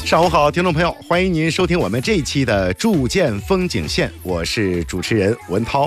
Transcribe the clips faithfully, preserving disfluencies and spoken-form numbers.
上午好，听众朋友，欢迎您收听我们这一期的筑建风景线，我是主持人文涛。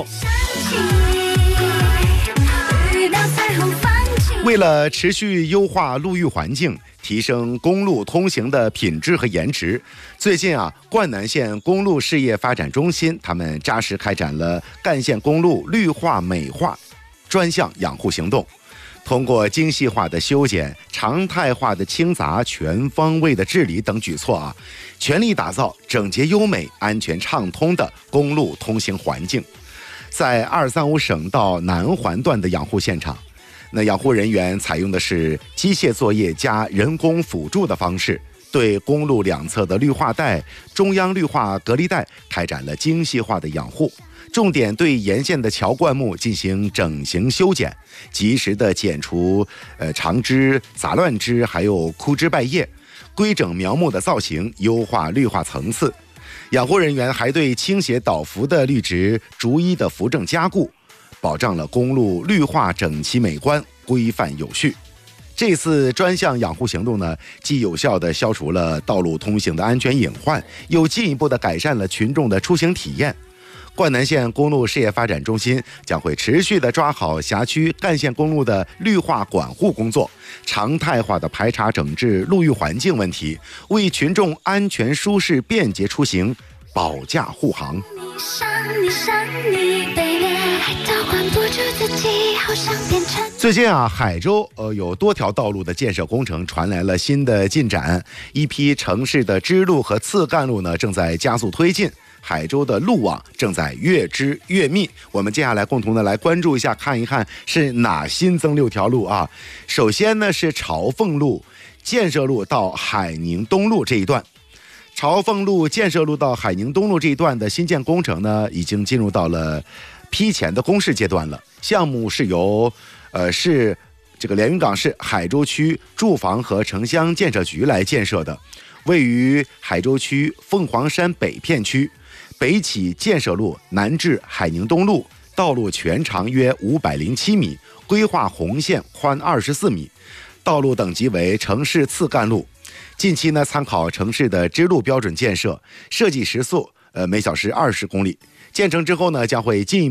为了持续优化陆域环境，提升公路通行的品质和延迟，最近啊，灌南县公路事业发展中心他们扎实开展了干线公路绿化美化专项养护行动。通过精细化的修剪、常态化的清杂、全方位的治理等举措啊，全力打造整洁优美、安全畅通的公路通行环境。在二三五省道南环段的养护现场，那养护人员采用的是机械作业加人工辅助的方式，对公路两侧的绿化带、中央绿化隔离带开展了精细化的养护。重点对沿线的桥灌木进行整形修剪，及时的剪除呃长枝、杂乱枝，还有枯枝败叶，规整苗木的造型，优化绿化层次。养护人员还对倾斜倒伏的绿植逐一的扶正加固，保障了公路绿化整齐美观、规范有序。这次专项养护行动呢，既有效地消除了道路通行的安全隐患，又进一步地改善了群众的出行体验。灌南县公路事业发展中心将会持续地抓好辖区干线公路的绿化管护工作，常态化的排查整治路域环境问题，为群众安全舒适便捷出行保驾护航。最近啊，海州呃有多条道路的建设工程传来了新的进展，一批城市的支路和次干路呢正在加速推进。海州的路网正在越织越密，我们接下来共同的来关注一下，看一看是哪新增六条路啊。首先呢是朝凤路建设路到海宁东路这一段，朝凤路建设路到海宁东路这一段的新建工程呢，已经进入到了批前的公示阶段了。项目是由呃是这个连云港市海州区住房和城乡建设局来建设的，位于海州区凤凰山北片区。北起建设路南至海宁东路，道路全长约五百零七米，规划红线宽二十四米，道路等级为城市次干路。近期呢，参考城市的支路标准建设，设计时速呃每小时二十公里。建成之后呢，将会进一步